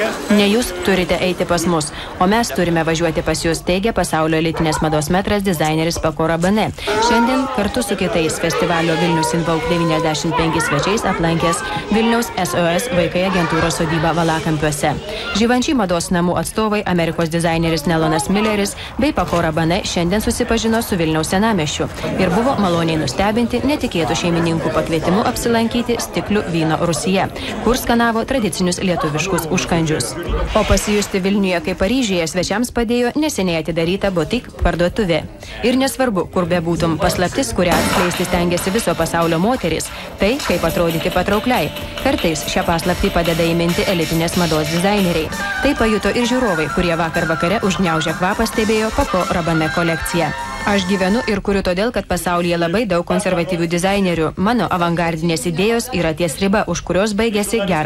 Ne jūs turite eiti pas mus, o mes turime važiuoti pas jūs, teigia pasaulio elitinės mados metras dizaineris Paco Rabanne. Šiandien kartu su kitais festivalio Vilnius in Vogue 95 svečiais aplankęs Vilniaus SOS vaikai agentūros sodybą Valakampiuose. Givenchy mados namų atstovai, Amerikos dizaineris Nelonas Milleris bei Paco Rabanne šiandien susipažino su Vilniaus senamiesčiu ir buvo maloniai nustebinti netikėtų šeimininkų pakvietimu apsilankyti Stiklių vyno Rūsyje, kur skanavo tradicinius lietuviškus užkandžius. O pasijusti Vilniuje kaip Paryžiuje svečiams padėjo neseniai atidaryta butik parduotuvė. Ir nesvarbu, kur bebūtum, paslaptis, kurią atskleisti stengiasi viso pasaulio moterys, tai kaip atrodyti patraukliai. Kartais šią paslaptį padeda įminti elitinės mados dizaineriai. Tai pajuto ir žiūrovai, kurie vakar vakare užgniaužę kvapą stebėjo Paco Rabanne kolekciją. Aš gyvenu ir kuriu todėl, kad pasaulyje labai daug konservatyvių dizainerių. Mano avangardinės idėjos yra ties riba, už kurios baigėsi geras